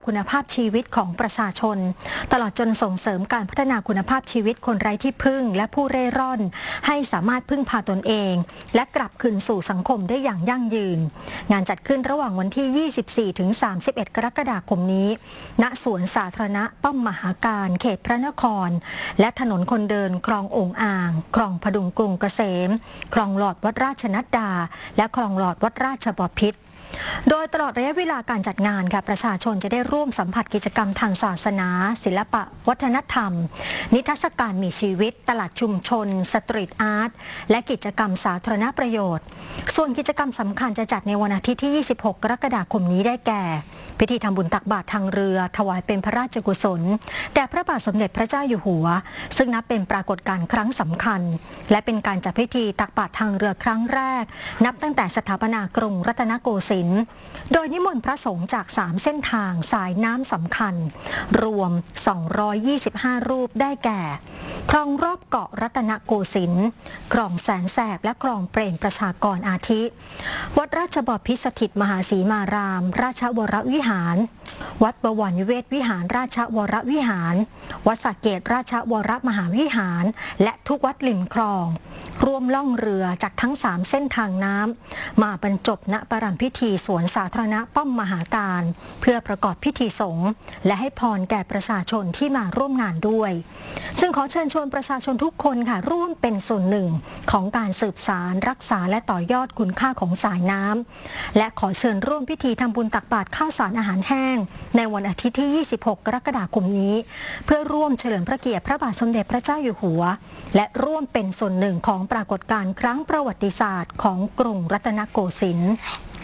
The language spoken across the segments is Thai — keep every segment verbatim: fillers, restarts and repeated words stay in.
คุณภาพชีวิตของประชาชนตลอดจนส่งเสริมการพัฒนาคุณภาพชีวิตคนไร้ที่พึ่งและผู้เร่ร่อนให้สามารถพึ่งพาตนเองและกลับคืนสู่สังคมได้อย่างยั่งยืนงานจัดขึ้นระหว่างวันที่ ยี่สิบสี่ถึงสามสิบเอ็ด กรกฎาคมนี้ณสวนสาธารณะป้อมมหาการเขตพระนครและถนนคนเดินคลองโอ่งอ่างคลองพดุงกรุงเกษมคลองหลอดวัดราชนัดดาและคลองหลอดวัดราชบพิตรโดยตลอดระยะเวลาการจัดงานค่ะประชาชนจะได้ร่วมสัมผัสกิจกรรมทางศาสนาศิลปะวัฒนธรรมนิทรรศการมีชีวิตตลาดชุมชนสตรีทอาร์ตและกิจกรรมสาธารณประโยชน์ส่วนกิจกรรมสำคัญจะจัดในวันอาทิตย์ที่ ยี่สิบหก กรกฎาคมนี้ได้แก่พิธีทำบุญตักบาตรทางเรือถวายเป็นพระราชกุศลแด่พระบาทสมเด็จพระเจ้าอยู่หัวซึ่งนับเป็นปรากฏการณ์ครั้งสำคัญและเป็นการจัดพิธีตักบาตรทางเรือครั้งแรกนับตั้งแต่สถาปนากรุงรัตนโกสินทร์โดยนิมนต์พระสงฆ์จากสามเส้นทางสายน้ำสำคัญรวมสองร้อยยี่สิบห้ารูปได้แก่คลองรอบเกาะรัตนโกสินทร์คลองแสนแสบและคลองเปรมประชากรอาทิวัดราชบพิตรสถิตมหาสีมารามราชวรวิหารวัดบวรนิเวศวิหารราชวรวิหารวัดสระเกตราชวรมหาวิหารและทุกวัดริมคลองร่วมล่องเรือจากทั้งสามเส้นทางน้ำมาบรรจบณประรำพิธีสวนสาธารณะป้อมมหาการเพื่อประกอบพิธีสงฆ์และให้พรแก่ประชาชนที่มาร่วมงานด้วยซึ่งขอเชิญชวนประชาชนทุกคนค่ะร่วมเป็นส่วนหนึ่งของการสืบสารรักษาและต่อยอดคุณค่าของสายน้ำและขอเชิญร่วมพิธีทำบุญตักบาตรข้าวสารอาหารแห้งในวันอาทิตย์ที่ ยี่สิบหก กรกฎาคมนี้เพื่อร่วมเฉลิมพระเกียรติพระบาทสมเด็จพระเจ้าอยู่หัวและร่วมเป็นส่วนหนึ่งของปรากฏการณ์ครั้งประวัติศาสตร์ของกรุงรัตนโกสินทร์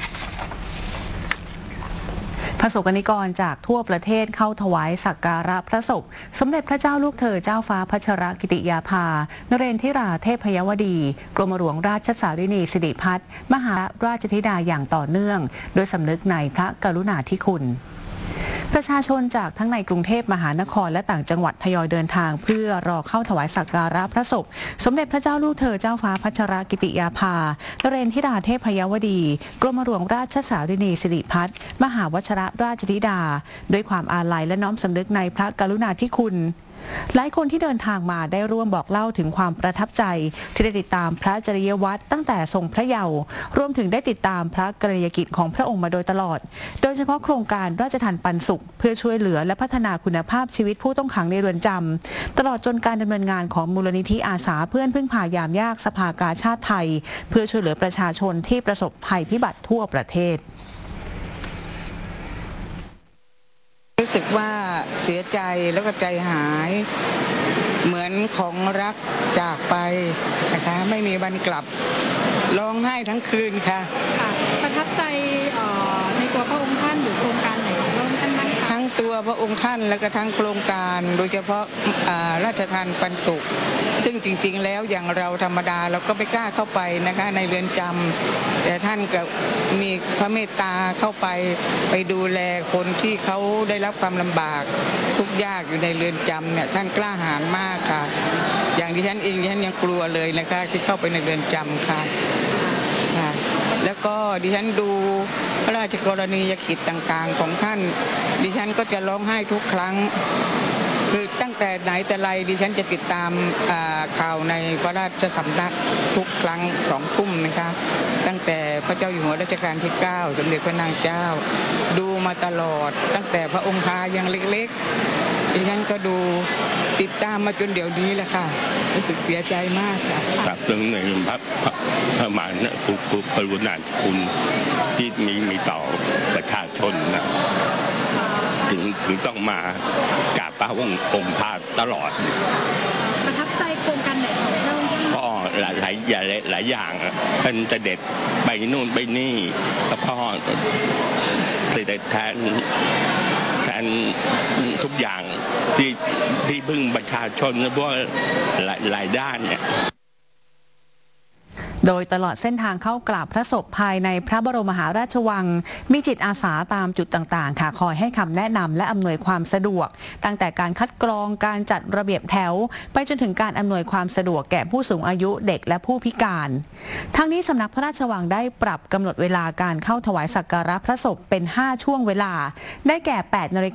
พระสงฆ์นิกรจากทั่วประเทศเข้าถวายสักการะพระศพสมเด็จพระเจ้าลูกเธอเจ้าฟ้าพัชรกิติยาภานเรนทิราเทพยวดีกรมหลวงราชสารินีสิริพัฒน์มหาราชธิดาอย่างต่อเนื่องโดยสำนึกในพระกรุณาธิคุณประชาชนจากทั้งในกรุงเทพมหานครและต่างจังหวัดทยอยเดินทางเพื่อรอเข้าถวายสักการะพระศพสมเด็จพระเจ้าลูกเธอเจ้าฟ้าพัชรกิติยาภานเรนทิราเทพยวดีกรมหลวงราชสารินีสิริพัฒน์มหาวชรราชธิดาด้วยความอาลัยและน้อมสำนึกในพระกรุณาธิคุณหลายคนที่เดินทางมาได้ร่วมบอกเล่าถึงความประทับใจที่ได้ติดตามพระจริยวัตรตั้งแต่ทรงพระเยาว์รวมถึงได้ติดตามพระกรณียกิจของพระองค์มาโดยตลอดโดยเฉพาะโครงการราชทัณฑ์ปันสุขเพื่อช่วยเหลือและพัฒนาคุณภาพชีวิตผู้ต้องขังในเรือนจำตลอดจนการดำเนินงานของมูลนิธิอาสาเพื่อนพึ่งพายามยากสภากาชาดไทยเพื่อช่วยเหลือประชาชนที่ประสบภัยพิบัติทั่วประเทศรู้สึกว่าเสียใจแล้วก็ใจหายเหมือนของรักจากไปนะคะไม่มีวันกลับร้องไห้ทั้งคืนค่ะประทับใจในตัวพระองค์ท่านหรือโครงการไหนของพระองค์ท่านบ้างคะทั้งตัวพระองค์ท่านและก็ทั้งโครงการโดยเฉพาะราชทานปันสุขซึ่งจริงๆแล้วอย่างเราธรรมดาเราก็ไม่กล้าเข้าไปนะคะในเรือนจำแต่ท่านก็มีพระเมตตาเข้าไปไปดูแลคนที่เขาได้รับความลำบากทุกข์ยากอยู่ในเรือนจำเนี่ยท่านกล้าหาญมากค่ะอย่างที่ฉันเองดิฉันยังกลัวเลยนะคะที่เข้าไปในเรือนจำค่ะค่ะแล้วก็ดิฉันดูพระราชกรณียกิจต่างๆของท่านดิฉันก็จะร้องไห้ทุกครั้งคือตั้งแต่ไหนแต่ไรดิฉันจะติดตามข่าวในพระราชสำนักทุกครั้งสองทุ่มนะคะตั้งแต่พระเจ้าอยู่หัวรัชกาลที่เก้าสมเด็จพระนางเจ้าดูมาตลอดตั้งแต่พระองค์พายังเล็กๆดิฉันก็ดูติดตามมาจนเดี๋ยวนี้แหละค่ะรู้สึกเสียใจมากค่ะกับเรื่องในพระพระมหากรุณาธิคุณที่มีมีต่อประชาชนนะถึงถึงต้องมากราบพระองค์องค์พระตลอดประทับใจโครงการไหนของพระองค์ก็หลายหลายหลายอย่างท่านจะเด็ดไปนู่นไปนี่แล้วก็เสด็จแทนแทนทุกอย่างที่ที่พึ่งประชาชนเพราะหลายหลายด้านเนี่ยโดยตลอดเส้นทางเข้ากราบพระศพภายในพระบรมมหาราชวังมีจิตอาสาตามจุดต่างๆค่ะคอยให้คำแนะนำและอำนวยความสะดวกตั้งแต่การคัดกรองการจัดระเบียบแถวไปจนถึงการอำนวยความสะดวกแก่ผู้สูงอายุเด็กและผู้พิการทั้งนี้สำนักพระราชวังได้ปรับกำหนดเวลาการเข้าถวายสักการะพระศพเป็นห้าช่วงเวลาได้แก่ แปดนาฬิ